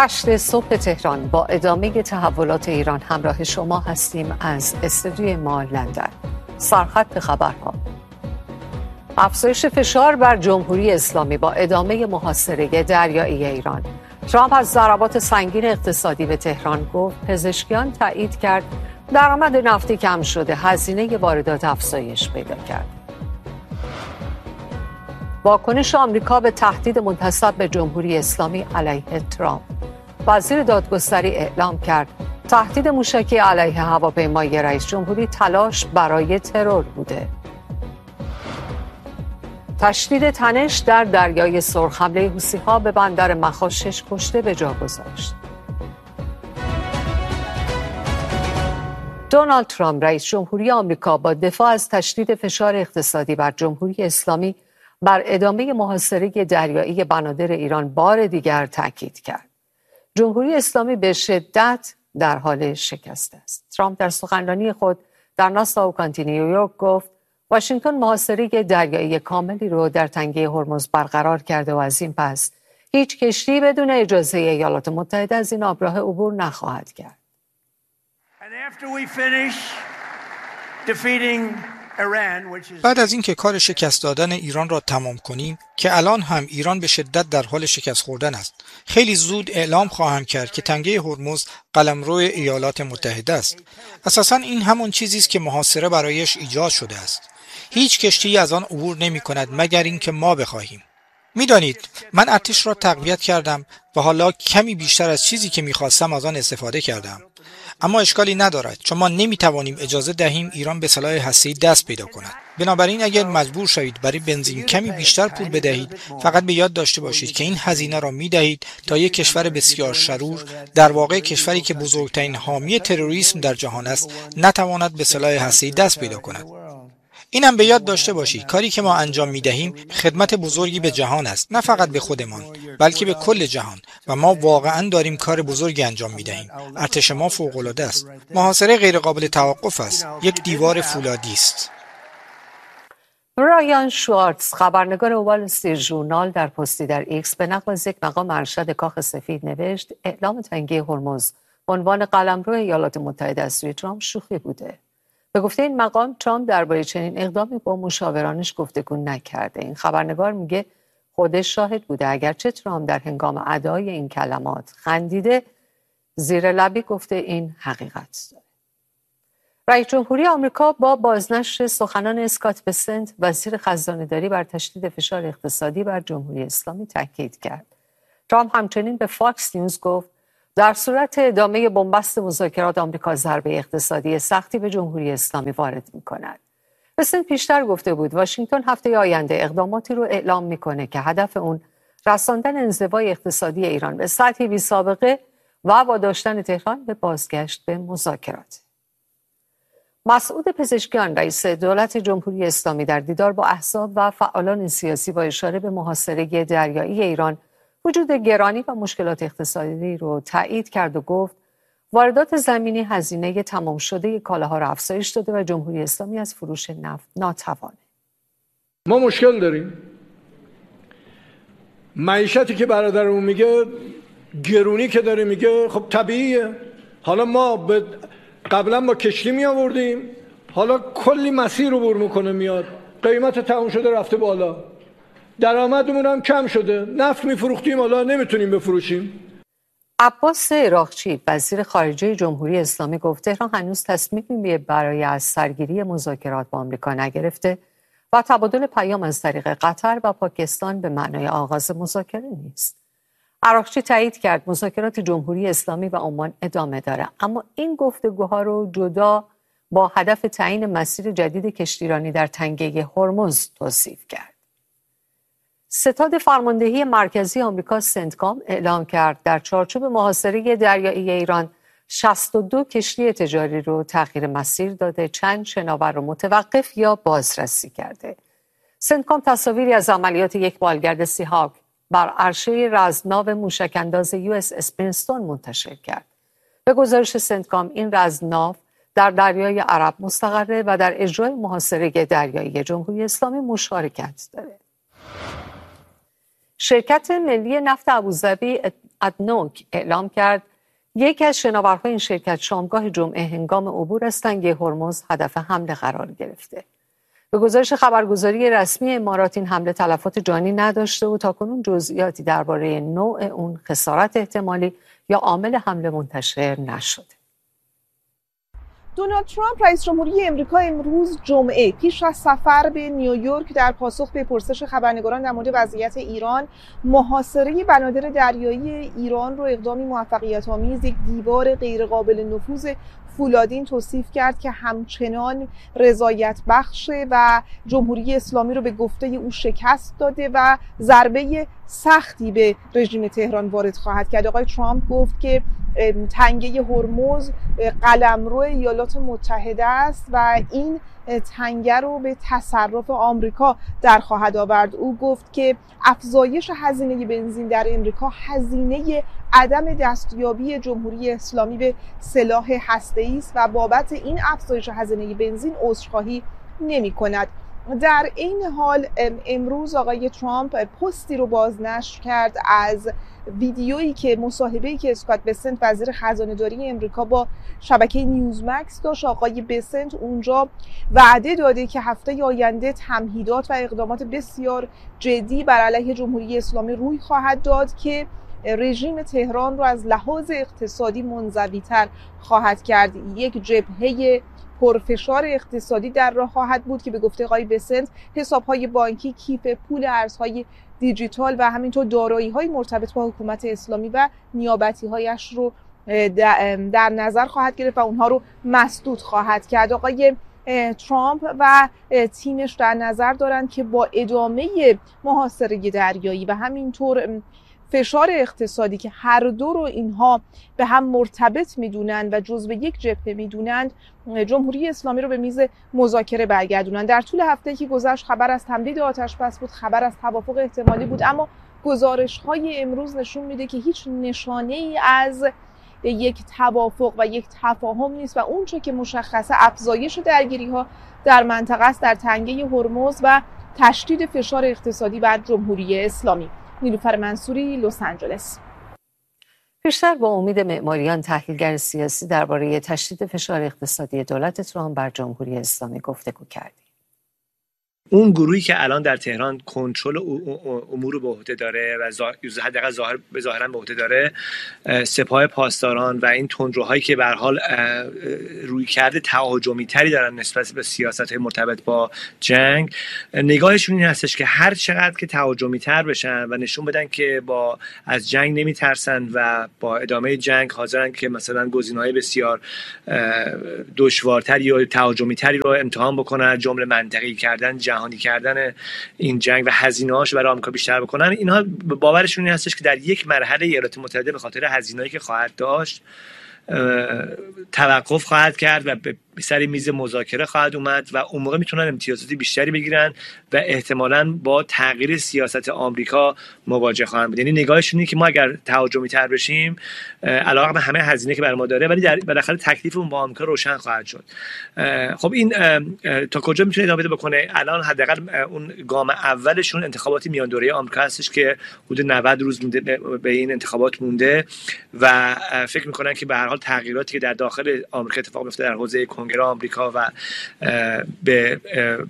8 صبح تهران با ادامه تحولات ایران همراه شما هستیم از استودیوی ما لندن. سرخط خبرها: افزایش فشار بر جمهوری اسلامی با ادامه محاصره دریایی ایران. ترامپ از ضربات سنگین اقتصادی به تهران گفت. پزشکیان تایید کرد درآمد نفتی کم شده، هزینه واردات افزایش پیدا کرد. واکنش آمریکا به تهدید منتسب به جمهوری اسلامی علیه ترامپ. وزیر دادگستری اعلام کرد تهدید موشکی علیه هواپیمای رئیس جمهوری تلاش برای ترور بوده. تشدید تنش در دریای سرخ، حمله حوثی‌ها به بندر مخاش 6 کشته به جا گذاشت. دونالد ترامپ رئیس جمهوری آمریکا با دفاع از تشدید فشار اقتصادی بر جمهوری اسلامی بر ادامه محاصره دریایی بنادر ایران بار دیگر تاکید کرد. جمهوری اسلامی به شدت در حال شکست است. ترامپ در سخنرانی خود در ناساو کانتی نیویورک گفت واشنگتن محاصره دریایی کاملی رو در تنگه هرمز برقرار کرده و از این پس هیچ کشتی بدون اجازه ایالات متحده از این آبراه عبور نخواهد کرد. بعد از اینکه کار شکست دادن ایران را تمام کنیم که الان هم ایران به شدت در حال شکست خوردن است، خیلی زود اعلام خواهم کرد که تنگه هرمز قلمرو ایالات متحده است. اساساً این همون چیزی است که محاصره برایش ایجاد شده است. هیچ کشتی از آن عبور نمی کند مگر اینکه ما بخواهیم. میدانید من ارتش را تقویت کردم و حالا کمی بیشتر از چیزی که میخواستم از آن استفاده کردم. اما اشکالی ندارد چون ما نمیتوانیم اجازه دهیم ایران به سلاح هسته‌ای دست پیدا کند. بنابراین اگر مجبور شوید برای بنزین کمی بیشتر پول بدهید، فقط به یاد داشته باشید که این هزینه را میدهید تا یک کشور بسیار شرور، در واقع کشوری که بزرگترین حامی تروریسم در جهان است، نتواند به سلاح هسته‌ای دست پیدا کند. این هم به یاد داشته باشید کاری که ما انجام میدهیم خدمت بزرگی به جهان است، نه فقط به خودمان بلکه به کل جهان، و ما واقعا داریم کار بزرگی انجام میدهیم. ارتش ما فوق العاده است. محاصره غیر قابل توقف است. یک دیوار فولادی است. برایان شوارتز خبرنگار وال استریت ژورنال در پستی در ایکس به نقل از یک مقام ارشد کاخ سفید نوشت اعلام تنگه هرمز به عنوان قلمرو ایالات متحده از سوی ترامپ شوخی بوده. به گفته این مقام ترامپ درباره چنین اقدامی با مشاورانش گفتگو نکرده. این خبرنگار میگه خودش شاهد بوده، اگرچه ترامپ در هنگام ادای این کلمات خندیده، زیر لبی گفته این حقیقت داره. رئیس جمهوری آمریکا با بازنشر سخنان اسکات بسنت وزیر خزانه‌داری بر تشدید فشار اقتصادی بر جمهوری اسلامی تاکید کرد. ترامپ همچنین به فاکس نیوز گفت در صورت ادامه بنبست مذاکرات آمریکا ضربه اقتصادی سختی به جمهوری اسلامی وارد می‌کند. بسنت پیشتر گفته بود واشنگتن هفته آینده اقداماتی رو اعلام می‌کنه که هدف اون رساندن انزوای اقتصادی ایران به سطحی بی‌سابقه و واداشتن تهران به بازگشت به مذاکرات. مسعود پزشکیان رئیس دولت جمهوری اسلامی در دیدار با احزاب و فعالان سیاسی با اشاره به محاصره دریایی ایران وجود گرانی و مشکلات اقتصادی رو تایید کرد و گفت واردات زمینی هزینه تمام شده کالاها را افزایش داده و جمهوری اسلامی از فروش نفت ناتوانه. ما مشکل داریم. معیشتی که برادرمون میگه گرونی که داره میگه خب طبیعیه. حالا ما قبلا با کشتی می آوردیم، حالا کلی مسیر عبور میکنه میاد، قیمت تمام شده رفته بالا، درآمدمون هم کم شده، نفت میفروختیم حالا نمیتونیم بفروشیم. عباس عراقچی وزیر خارجه جمهوری اسلامی گفت تهران هنوز تصمیمی برای از سرگیری مذاکرات با آمریکا نگرفته و تبادل پیام از طریق قطر و پاکستان به معنای آغاز مذاکره نیست. عراقچی تایید کرد مذاکرات جمهوری اسلامی و عمان ادامه داره، اما این گفتگوها رو جدا با هدف تعیین مسیر جدید کشتیرانی در تنگه هرمز توصیف کرد. ستاد فرماندهی مرکزی آمریکا سنتکام اعلام کرد در چارچوب محاصره دریایی ایران 62 کشتی تجاری رو تغییر مسیر داده، چند شناور رو متوقف یا بازرسی کرده. سنتکام تصاویری از عملیات یک بالگرد سیهاک بر عرشه رزمناو موشک‌انداز US اسپرینستون منتشر کرد. به گزارش سنتکام این رزمناو در دریای عرب مستقره و در اجرای محاصره دریایی جمهوری اسلامی مشارکت داره. شرکت ملی نفت ابوظبی ادنوک اعلام کرد یکی از شناورهای این شرکت شامگاه جمعه هنگام عبور از تنگه هرمز هدف حمله قرار گرفته. به گزارش خبرگزاری رسمی امارات این حمله تلفات جانی نداشته و تاکنون جزئیاتی درباره نوع اون، خسارت احتمالی یا عامل حمله منتشر نشده. دونالد ترامپ رئیس جمهوری امریکا امروز جمعه پیش از سفر به نیویورک در پاسخ به پرسش خبرنگاران در مورد وضعیت ایران، محاصره بنادر دریایی ایران رو اقدامی موفقیت‌آمیز، یک دیوار غیرقابل نفوذ فولادین توصیف کرد که همچنان رضایت بخشه و جمهوری اسلامی رو به گفته او شکست داده و ضربه سختی به رژیم تهران وارد خواهد کرد. آقای ترامپ گفت که تنگه هرمز قلمرو ایالات متحده است و این تنگه رو به تصرف آمریکا در خواهد آورد. او گفت که افزایش هزینه بنزین در امریکا هزینه عدم دستیابی جمهوری اسلامی به سلاح هسته‌ای است و بابت این افزایش هزینه بنزین عذرخواهی نمی‌کند. در این حال امروز آقای ترامپ پستی رو بازنشر کرد از ویدیویی که مصاحبه‌ای که اسکات بسنت وزیر خزانه‌داری امریکا با شبکه نیوزمکس داشت. آقای بسنت اونجا وعده داده که هفته آینده تمهیدات و اقدامات بسیار جدی بر علیه جمهوری اسلامی روی خواهد داد که رژیم تهران رو از لحاظ اقتصادی منزوی‌تر خواهد کرد. یک جبهه پرفشار اقتصادی در راه خواهد بود که به گفته آقای بسنت حساب‌های بانکی، کیف پول، ارزهای دیجیتال و همینطور دارایی‌های مرتبط با حکومت اسلامی و نیابتی‌هایش رو در نظر خواهد گرفت و اونها رو مسدود خواهد کرد. آقای ترامپ و تیمش در نظر دارند که با ادامه محاصره دریایی و همینطور فشار اقتصادی که هر دو رو اینها به هم مرتبط میدونن و جزو یک جبهه میدونند، جمهوری اسلامی رو به میز مذاکره برگردونن. در طول هفته که گذشت خبر از تمدید آتش بس بود، خبر از توافق احتمالی بود، اما گزارش‌های امروز نشون میده که هیچ نشانه‌ای از یک توافق و یک تفاهم نیست و اونچه که مشخصه افزایش درگیری‌ها در منطقه است در تنگه هرمز و تشدید فشار اقتصادی بر جمهوری اسلامی. نیلوفر منصوری، لس آنجلس. پیشتر با امید معماریان، تحلیلگر سیاسی، درباره تشدید فشار اقتصادی دولت ترامپ بر جمهوری اسلامی گفتگو کردیم. اون گروهی که الان در تهران کنترل امور رو به عهده داره و حداقل ظاهرا به عهده داره، سپاه پاسداران و این تندروهایی که به هر حال رویکرد تهاجمی تری دارن نسبت به سیاست‌های مرتبط با جنگ، نگاهشون این هستش که هر چقدر که تهاجمی تر بشن و نشون بدن که از جنگ نمیترسن و با ادامه جنگ حاضرن که مثلا گزینه‌های بسیار دشوارتری یا تهاجمی تری رو امتحان بکنن، جمله منطقی کردن، جهانی کردن این جنگ و هزینه‌هاش برای آمریکا بیشتر بکنن. اینها باورشون این هستش که در یک مرحله ایالات متحده به خاطر هزینه‌ای که خواهد داشت توقف خواهد کرد و به سر میز مذاکره خواهد اومد و اون موقع میتونن امتیازات بیشتری بگیرن و احتمالاً با تغییر سیاست آمریکا مواجه خواهند بود. یعنی نگاهشون اینه که ما اگر تهاجمی تر بشیم، علاوه بر همه هزینه که بر ما داره، ولی بالاخره تکلیفمون با آمریکا روشن خواهد شد. خب این تا کجا میتونه ادامه بده بکنه؟ الان حداقل اون گام اولشون انتخابات میان دوره آمریکا هستش که حدود 90 روز مونده به این انتخابات مونده و فکر میکنن که به هر حال تغییراتی که در داخل آمریکا اتفاق میفته در حوزه کنگره آمریکا و به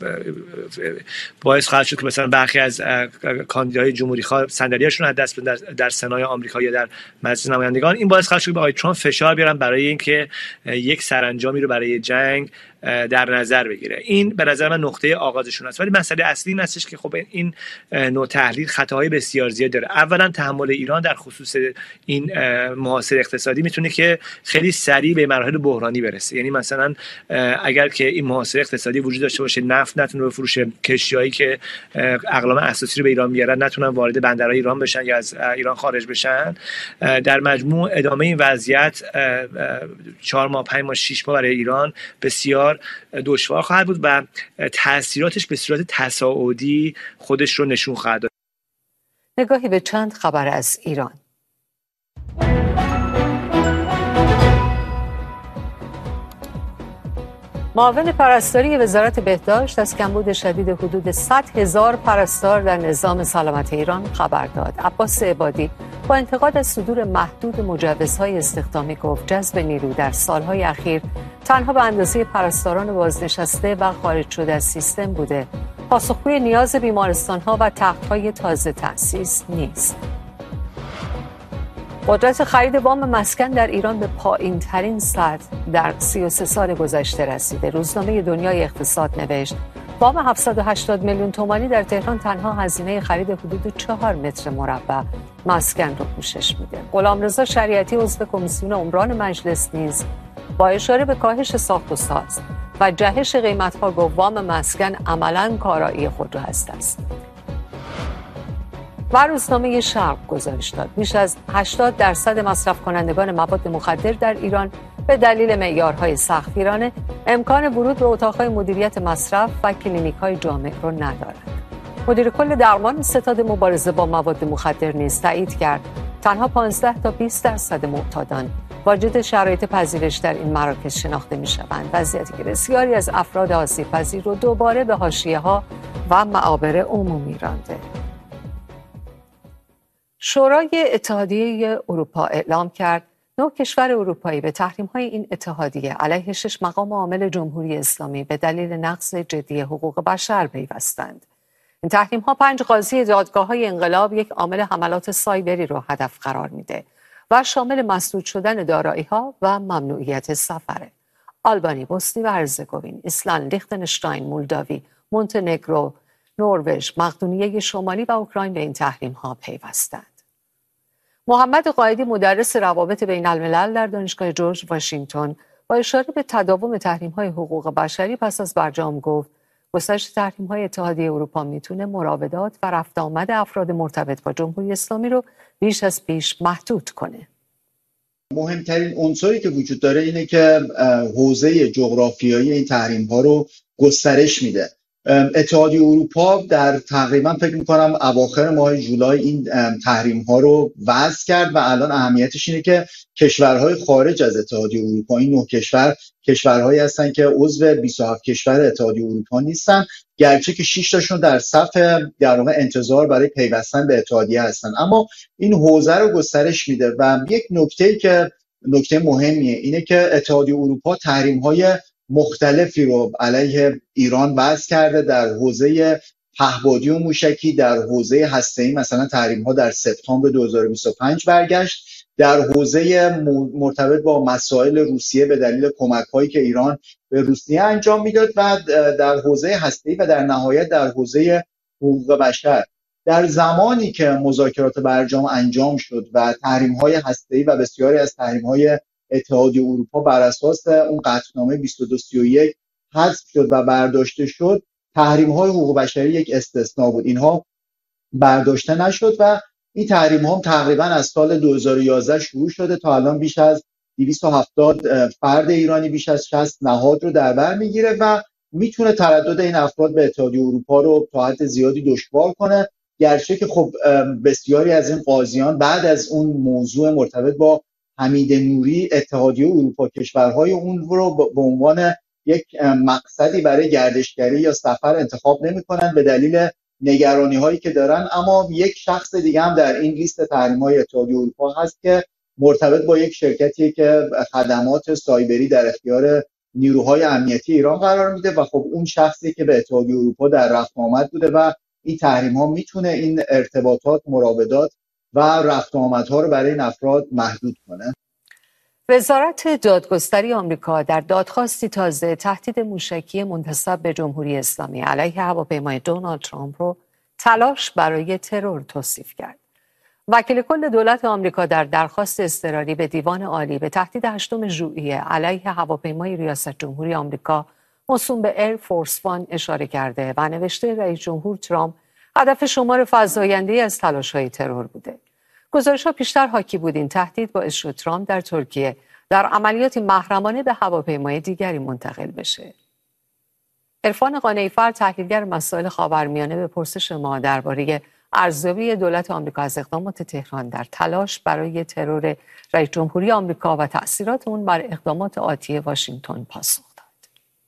باعث خواهد شد که مثلا برخی از کاندیدای جمهوری خواه صندلیاشون از دست بدن در سنای آمریکا یا در مجلس نمایندگان. این باعث خواهد شد که به آقای ترامپ فشار بیارن برای اینکه یک سرانجامی رو برای جنگ در نظر بگیره. این به نظر من نقطه آغازشون است. ولی مسئله اصلی این هستش که خب این نوع تحلیل خطاهای بسیار زیاد داره. اولا تحمل ایران در خصوص این محاصره اقتصادی میتونه که خیلی سریع به مراحل بحرانی برسه. یعنی مثلا اگر که این محاصره اقتصادی وجود داشته باشه، نفت نتونه بفروشه، کشتیایی که اقلام اساسی رو به ایران میارن نتونن وارد بندرهای ایران بشن یا از ایران خارج بشن، در مجموع ادامه این وضعیت 4 ماه 5 ماه 6 ماه برای ایران بسیار دشوار خواهد بود و تأثیراتش به صورت تصاعدی خودش رو نشون خواهد داد. نگاهی به چند خبر از ایران. معاون پرستاری وزارت بهداشت از کمبود شدید حدود 100,000 پرستار در نظام سلامت ایران خبر داد. عباس عبادی با انتقاد از صدور محدود مجوزهای استخدامی گفت جذب نیرو در سالهای اخیر تنها به اندازه پرستاران بازنشسته و خارج شده از سیستم بوده. پاسخگوی نیاز بیمارستان‌ها و تخت‌های تازه تأسیس نیست. قدرت خرید وام مسکن در ایران به پایین‌ترین سطح در 33 سال گذشته رسیده. روزنامه دنیای اقتصاد نوشت وام 780 میلیون تومانی در تهران تنها هزینه خرید حدود 4 متر مربع مسکن رو پوشش میده. غلامرضا شریعتی عضو کمیسیون عمران مجلس نیز با اشاره به کاهش ساخت و ساز و جهش قیمت‌ها گفت وام مسکن عملاً کارایی خودروهست است. و روزنامه شرق گزارش داد بیش از 80% مصرف کنندگان مواد مخدر در ایران به دلیل معیارهای سختگیرانه امکان ورود به اتاقهای مدیریت مصرف و کلینیک‌های جامع را ندارند. مدیر کل درمان ستاد مبارزه با مواد مخدر نیز تایید کرد تنها 15 تا 20% معتادان واجد شرایط پذیرش در این مراکز شناخته می‌شوند، وضعیتی که بسیاری از افراد آسیب‌پذیر رو دوباره به حاشیه‌ها و معابر عمومی رانده. شورای اتحادیه اروپا اعلام کرد 9 کشور اروپایی به تحریم‌های این اتحادیه علیه 6 مقام عامل جمهوری اسلامی به دلیل نقض جدی حقوق بشر پیوستند. این تحریم‌ها 5 قاضی دادگاه‌های انقلاب، یک عامل حملات سایبری را هدف قرار میده و شامل مسدود شدن دارایی‌ها و ممنوعیت سفره. آلبانی، بوسنی و هرزگوین، ایسلند، لیختنشتاین، مولداوی، مونتنگرو، نروژ، مقدونیه شمالی و اوکراین به این تحریم‌ها پیوستند. محمد قائدی مدرس روابط بین الملل در دانشگاه جورج واشنگتن با اشاره به تداوم تحریم‌های حقوق بشری پس از برجام گفت گسترش تحریم‌های اتحادیه اروپا میتونه مراودات و رفت آمد افراد مرتبط با جمهوری اسلامی رو بیش از پیش محدود کنه. مهمترین عنصری که وجود داره اینه که حوزه جغرافیایی این تحریم‌ها رو گسترش میده. اتحادیه اروپا در تقریبا فکر می‌کنم اواخر ماه جولای این تحریم‌ها رو وضع کرد و الان اهمیتش اینه که کشورهای خارج از اتحادیه اروپا، این 9 کشور کشورهایی هستن که عضو 27 کشور اتحادیه اروپا نیستن، گرچه که 6 تاشون در صف در واقع انتظار برای پیوستن به اتحادیه هستن، اما این حوزه رو گسترش میده. و یک نکته‌ای که نکته مهمیه اینه که اتحادیه اروپا تحریم‌های مختلفی رو علیه ایران وضع کرده در حوزه پهپادی و موشکی، در حوزه هسته‌ای مثلا تحریم‌ها در سپتامبر 2025 برگشت، در حوزه مرتبط با مسائل روسیه به دلیل کمک‌هایی که ایران به روسیه انجام میداد و در حوزه هسته‌ای و در نهایت در حوزه حقوق بشر. در زمانی که مذاکرات برجام انجام شد و تحریم‌های هسته‌ای و بسیاری از تحریم‌های اتحادیه اروپا بر اساس اون قطعنامه 2231 حذف شد و برداشته شد، تحریم‌های حقوق بشری یک استثناء بود. اینها برداشته نشد و این تحریم‌ها هم تقریبا از سال 2011 شروع شده تا الان بیش از 270 فرد ایرانی، بیش از 60 نهاد رو در بر میگیره و میتونه تردد این افراد به اتحادیه اروپا رو تا حد زیادی دشوار کنه، گرچه که خب بسیاری از این قاضیان بعد از اون موضوع مرتبط با حمید نوری اتحادیه اروپا کشورهای اون رو به عنوان یک مقصدی برای گردشگری یا سفر انتخاب نمی‌کنن به دلیل نگرانی‌هایی که دارن. اما یک شخص دیگه هم در این لیست تحریم‌های اتحادیه اروپا هست که مرتبط با یک شرکتی که خدمات سایبری در اختیار نیروهای امنیتی ایران قرار میده و خب اون شخصی که به اتحادیه اروپا در رفت آمد بوده و این تحریم‌ها میتونه این ارتباطات، مراودات و رفت آمدها رو برای این افراد محدود کنه. وزارت دادگستری آمریکا در دادخواستی تازه تهدید موشکی منتسب به جمهوری اسلامی علیه هواپیمای دونالد ترامپ رو تلاش برای ترور توصیف کرد. وکیل کل دولت آمریکا در درخواست اضطراری به دیوان عالی به تهدید 8 ژوئیه علیه هواپیمای ریاست جمهوری آمریکا موسوم به ایر فورس وان اشاره کرده و نوشته رئیس جمهور ترامپ هدف شمار فزاینده‌ای از تلاش‌های ترور بوده. گزارش‌ها پیشتر حاکی بود این تهدید باعث شد ترامپ در ترکیه در عملیاتی محرمانه به هواپیمای دیگری منتقل بشه. عرفان قانعی‌فر، تحلیلگر مسائل خاورمیانه، به پرسش ما درباره ارزیابی دولت آمریکا از اقدامات تهران در تلاش برای ترور رئیس جمهوری آمریکا و تأثیرات اون بر اقدامات آتی واشنگتن پاسخ داد.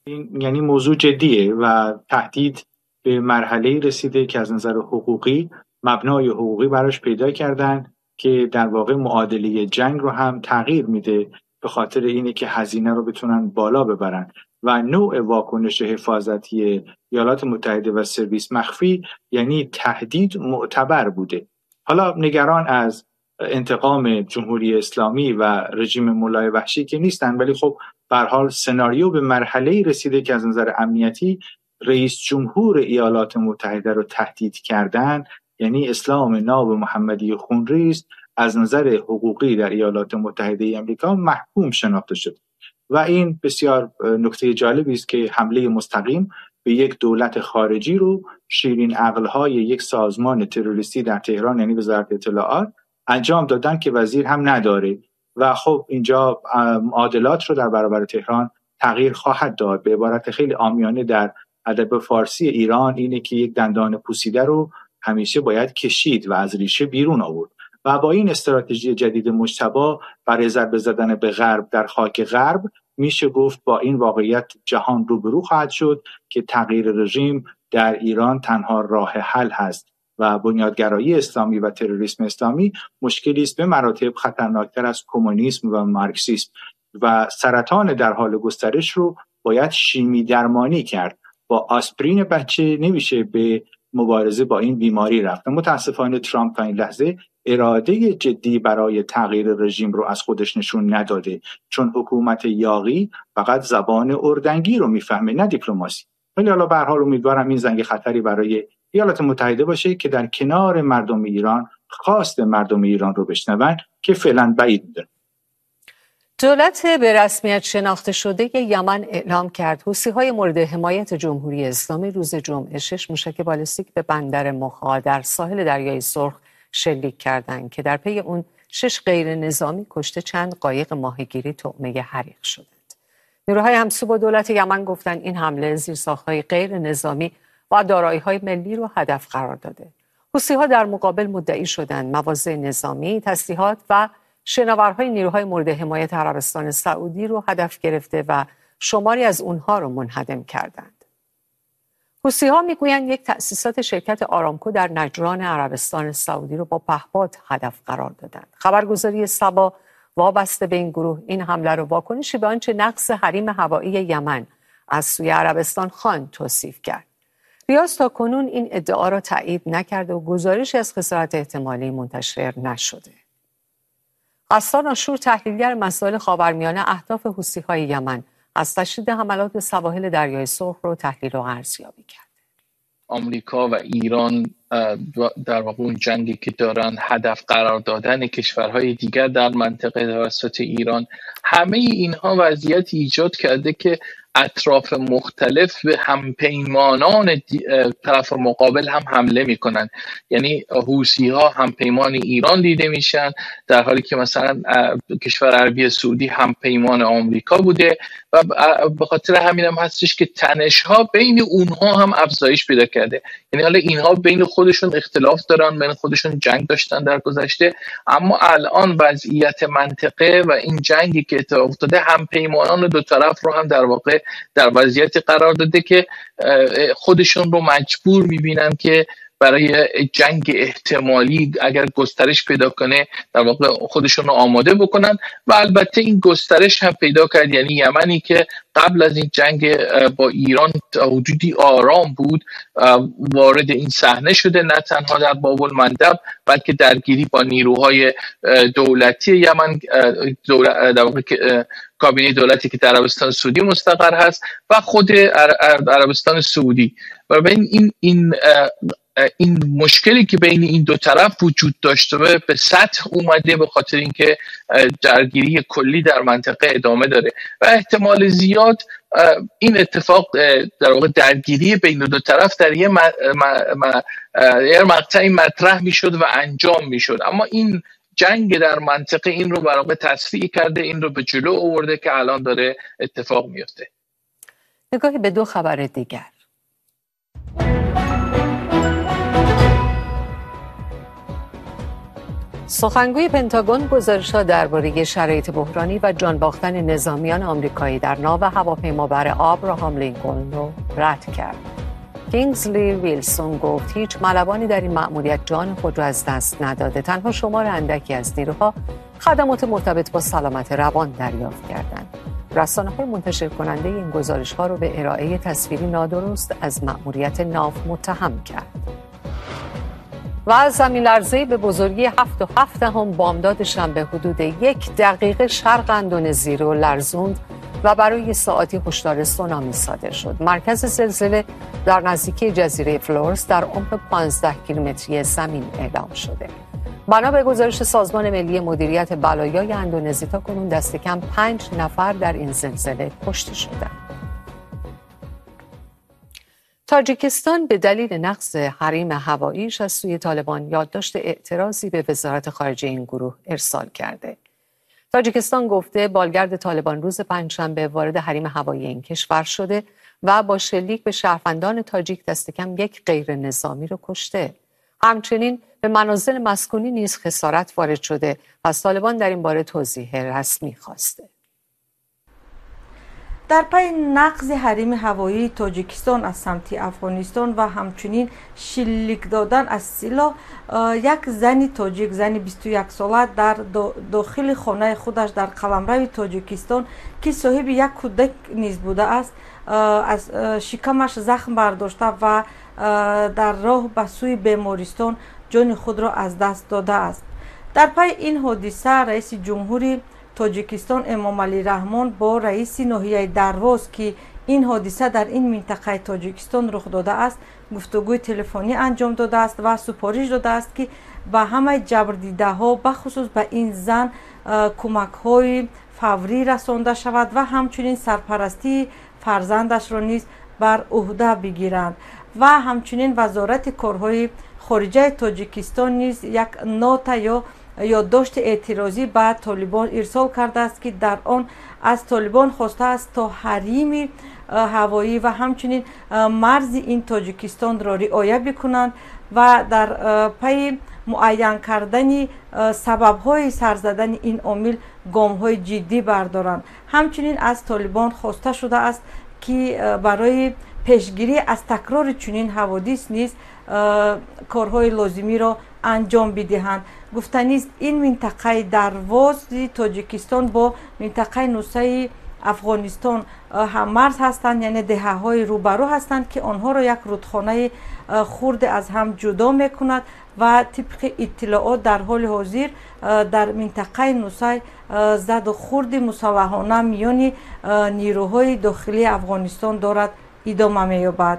این یعنی موضوع جدیه و تهدید به مرحله رسیده که از نظر حقوقی مبنای حقوقی براش پیدا کردن که در واقع معادله جنگ رو هم تغییر میده به خاطر اینه که هزینه رو بتونن بالا ببرن و نوع واکنش حفاظتی ایالات متحده و سرویس مخفی یعنی تهدید معتبر بوده. حالا نگران از انتقام جمهوری اسلامی و رژیم مولای وحشی که نیستن، ولی خب به هر حال سناریو به مرحله‌ای رسیده که از نظر امنیتی رئیس جمهور ایالات متحده رو تهدید کردن، یعنی اسلام ناب محمدی خونریز از نظر حقوقی در ایالات متحده آمریکا محکوم شناخته شد و این بسیار نکته جالبی است که حمله مستقیم به یک دولت خارجی رو شیرین عقل‌های یک سازمان تروریستی در تهران یعنی وزارت اطلاعات انجام دادن که وزیر هم نداره و خب اینجا معادلات رو در برابر تهران تغییر خواهد داد. به عبارت خیلی عامیانه در ادب فارسی ایران اینه که یک دندان پوسیده رو همیشه باید کشید و از ریشه بیرون آورد و با این استراتژی جدید مجتبی برای ضربه زدن به غرب در خاک غرب میشه گفت با این واقعیت جهان روبرو خواهد شد که تغییر رژیم در ایران تنها راه حل هست و بنیادگرایی اسلامی و تروریسم اسلامی مشکلی است به مراتب خطرناکتر از کمونیسم و مارکسیسم و سرطان در حال گسترش رو باید شیمی درمانی کرد. با آسپرین بچه نمیشه به مبارزه با این بیماری رفت. متاسفانه ترامپ تا این لحظه اراده جدی برای تغییر رژیم رو از خودش نشون نداده، چون حکومت یاغی فقط زبان اردنگی رو میفهمه نه دیپلماسی. ولی حالا به هر حال امیدوارم این زنگ خطری برای ایالات متحده باشه که در کنار مردم ایران خواست مردم ایران رو بشنون که فعلا بعید میدونم. دولت به رسمیت شناخته شده یمن اعلام کرد حوثی‌های مورد حمایت جمهوری اسلامی روز جمعه 6 موشک بالستیک به بندر مخا در ساحل دریای سرخ شلیک کردند که در پی اون 6 غیر نظامی کشته چند قایق ماهیگیری طعمه حریق شدند. نیروهای همسو با دولت یمن گفتند این حمله زیرساخت‌های غیر نظامی و دارایی‌های ملی رو هدف قرار داده. حوثی‌ها در مقابل مدعی شدند مواضع نظامی، تسلیحات و شناورهای نیروهای مورد حمایت عربستان سعودی رو هدف گرفته و شماری از اونها رو منهدم کردند. حوثی‌ها میگویند یک تأسیسات شرکت آرامکو در نجران عربستان سعودی رو با پهپاد هدف قرار دادند. خبرگزاری سبا وابسته به این گروه این حمله رو واکنشی به آنچه نقض حریم هوایی یمن از سوی عربستان خان توصیف کرد. ریاض تا کنون این ادعا را تایید نکرده و گزارشی از خسارت احتمالی منتشر نشده. غسان آشور تحلیلگر مسائل خاورمیانه اهداف حوثی‌های یمن از تشدید حملات به سواحل دریای سرخ رو تحلیل و ارزیابی کرد. آمریکا و ایران در واقع اون جنگی که دارن هدف قرار دادن کشورهای دیگر در منطقه توسط ایران، همه اینها وضعیت ایجاد کرده که اطراف مختلف به همپیمانان طرف مقابل هم حمله میکنن. یعنی حوثی‌ها همپیمان ایران دیده میشن، در حالی که مثلا کشور عربی سعودی همپیمان آمریکا بوده و به خاطر همین هم هستش که تنش‌ها بین اونها هم افزایش پیدا کرده. یعنی حالا اینها بین خودشون اختلاف دارن، بین خودشون جنگ داشتن در گذشته، اما الان وضعیت منطقه و این جنگی که اتفاق افتاده همپیمانان دو طرف رو هم در واقع در وضعیتی قرار داده که خودشون رو مجبور میبینن که برای جنگ احتمالی اگر گسترش پیدا کنه در واقع خودشون رو آماده بکنن و البته این گسترش هم پیدا کرد. یعنی یمنی که قبل از این جنگ با ایران حدودی آرام بود وارد این صحنه شده، نه تنها در باب المندب بلکه درگیری با نیروهای دولتی یمن، در واقع کابینه دولتی که در عربستان سعودی مستقر هست و خود عربستان سعودی. و بین این مشکلی که بین این دو طرف وجود داشته به سطح اومده به خاطر اینکه درگیری کلی در منطقه ادامه داره و احتمال زیاد این اتفاق در واقع درگیری بین دو طرف در یه مقطعی مطرح میشد و انجام میشد، اما این جنگ در منطقه این رو برای تسریع کرده، این رو به جلو آورده که الان داره اتفاق میفته. نگاهی به دو خبر دیگر. سخنگوی پنتاگون گزارش‌ها درباره شرایط بحرانی و جان باختن نظامیان آمریکایی در ناو هواپیمابر آبراهام لینکلن رو رد کرد. کینگزلی ویلسون گفت هیچ ملوانی در این مأموریت جان خود را از دست نداده. تنها شمار اندکی از نیروها خدمات مرتبط با سلامت روان دریافت کردند. رسانه‌های منتشر کننده این گزارش‌ها رو به ارائه تصویری نادرست از مأموریت ناو متهم کرد. و زمین لرزه‌ای به بزرگی 7.7 بامداد شنبه حدود 1 دقیقه شرق اندونزی رو لرزوند و برای ساعتی هشدار سونامی صادر شد. مرکز زلزله در نزدیکی جزیره فلورس در عمق 15 کیلومتری زمین اعلام شده. بنا به گزارش سازمان ملی مدیریت بلایای اندونزی تا کنون دست کم 5 نفر در این زلزله کشته شدند. تاجیکستان به دلیل نقض حریم هواییش از سوی طالبان یادداشت اعتراضی به وزارت خارجه این گروه ارسال کرده. تاجیکستان گفته بالگرد طالبان روز پنجشنبه وارد حریم هوایی این کشور شده و با شلیک به شهروندان تاجیک دست کم 1 غیر نظامی رو کشته. همچنین به منازل مسکونی نیز خسارت وارد شده و از طالبان در این باره توضیح رسمی خواسته. در پی نقض حریم هوایی تاجیکستان از سمت افغانستان و همچنین شلیک دادن از سلاح، یک زن تاجیک، زن 21 ساله در داخل خانه خودش در قلمرو تاجیکستان که صاحب یک کودک نیز بوده است، از شکمش زخم برداشته و در راه به سوی بیمارستان جان خود را از دست داده است. در پی این حادثه رئیس جمهوری تاجیکستان امام علی رحمان با رئیس ناحیه درواز که این حادثه در این منطقه تاجیکستان رخ داده است گفتگوی تلفنی انجام داده است و سپارش داده است که به همه جبردیده ها بخصوص به این زن کمک های فوری رسانده شود و همچنین سرپرستی فرزندش را نیز بر عهده بگیرند. و همچنین وزارت کارهای خارجه تاجیکستان نیز یک نوت یا یادداشت اعتراضی به طالبان ارسال کرده است که در آن از طالبان خواسته است تا حریم هوایی و همچنین مرز این تاجیکستان را رعایت بکنند و در پی معین کردن سبب‌های سر زدن این عامل گام‌های جدی بردارند. همچنین از طالبان خواسته شده است که برای پیشگیری از تکرار چنین حوادث نیز کارهای لازمی را انجام بدهند. گفتنی است این منطقه درواز تاجیکستان با منطقه نوسه افغانستان هم مرز هستند، یعنی دهه‌های روبرو هستند که آنها را یک رودخانه خرد از هم جدا میکند و طبق اطلاعات در حال حاضر در منطقه نوسه زد و خورد مسلحانه میان نیروهای داخلی افغانستان دارد ادامه می‌یابد.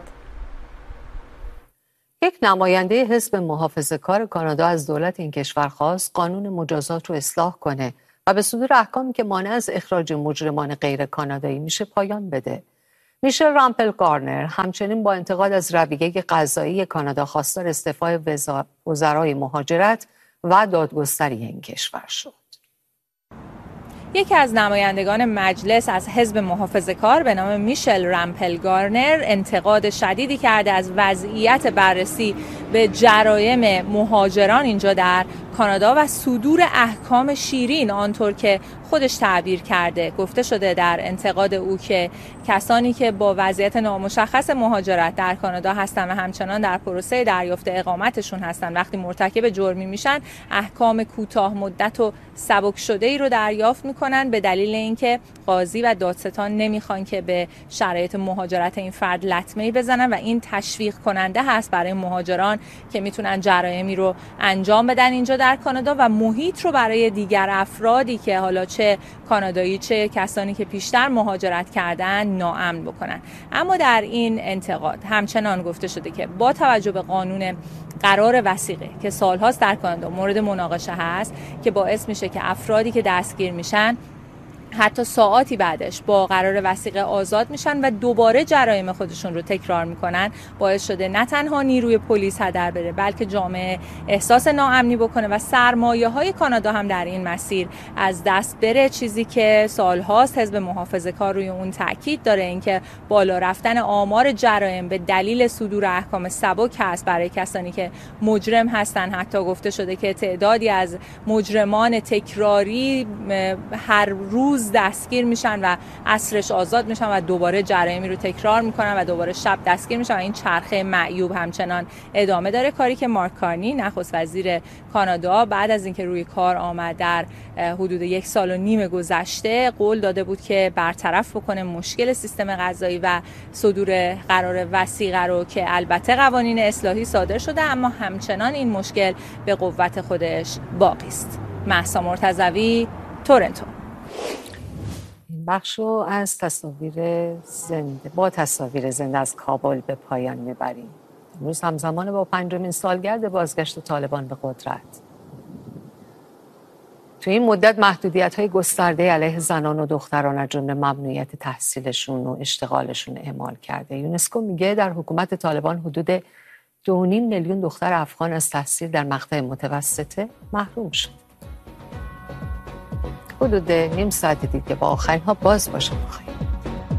یک نماینده حزب محافظه‌کار کانادا از دولت این کشور خواست قانون مجازات رو اصلاح کنه و به صدور احکامی که مانع از اخراج مجرمان غیر کانادایی میشه پایان بده. میشل رامپل گارنر همچنین با انتقاد از رویه قضایی کانادا خواستار استعفای وزرای مهاجرت و دادگستری این کشور شد. یکی از نمایندگان مجلس از حزب محافظه‌کار به نام میشل رامپل گارنر انتقاد شدیدی کرده از وضعیت بررسی به جرایم مهاجران اینجا در کانادا و صدور احکام شیرین آنطور که خودش تعبیر کرده. گفته شده در انتقاد او که کسانی که با وضعیت نامشخص مهاجرت در کانادا هستند و همچنان در پروسه دریافت اقامتشون هستند وقتی مرتکب جرمی میشن احکام کوتاه مدت و سبک شده ای رو دریافت میکنن به دلیل اینکه قاضی و دادستان نمیخوان که به شرایط مهاجرت این فرد لطمه‌ای بزنن و این تشویق کننده هست برای مهاجران که میتونن جرایمی رو انجام بدن اینجا در کانادا و محیط رو برای دیگر افرادی که حالا چه کانادایی چه کسانی که پیشتر مهاجرت کردن ناامن بکنن. اما در این انتقاد همچنان گفته شده که با توجه به قانون قرار وثیقه که سالهاست در کانادا مورد مناقشه هست که باعث میشه که افرادی که دستگیر میشن حتی ساعاتی بعدش با قرار وثیقه آزاد میشن و دوباره جرایم خودشون رو تکرار میکنن، باعث شده نه تنها نیروی پلیس هدر بره بلکه جامعه احساس ناامنی بکنه و سرمایه‌های کانادا هم در این مسیر از دست بره. چیزی که سالهاست حزب محافظه‌کار روی اون تاکید داره، اینکه بالا رفتن آمار جرایم به دلیل صدور احکام سبک هست برای کسانی که مجرم هستن. حتی گفته شده که تعدادی از مجرمان تکراری هر روز دستگیر میشن و عصرش آزاد میشن و دوباره جرایمی رو تکرار میکنن و دوباره شب دستگیر میشن و این چرخه معیوب همچنان ادامه داره. کاری که مارک کارنی نخست وزیر کانادا بعد از اینکه روی کار آمد در حدود 1.5 سال گذشته قول داده بود که برطرف بکنه مشکل سیستم قضایی و صدور قرار وثیقه رو، که البته قوانین اصلاحی صادر شده اما همچنان این مشکل به قوت خودش باقی است. مهسا مرتضوی، تورنتو. این بخش رو از تصاویر زنده از کابل به پایان میبریم. امروز همزمان با 5مین سالگرد بازگشت طالبان به قدرت. تو این مدت محدودیت‌های گسترده علیه زنان و دختران از جمله ممنوعیت تحصیلشون و اشتغالشون اعمال کرده. یونسکو میگه در حکومت طالبان حدود 2.5 میلیون دختر افغان از تحصیل در مقطع متوسطه محروم شد. حدود نیم ساعت دیگه با آخرین ها باز باشم.